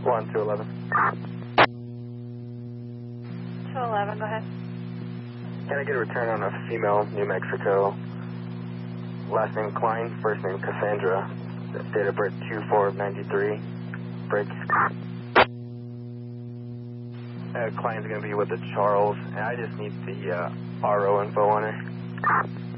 1 to 11. 211, go ahead. Can I get a return on a female, New Mexico? Last name Klein, first name Cassandra. Date of birth 2/4/93. Brakes. Klein's going to be with the Charles, and I just need the RO info on her.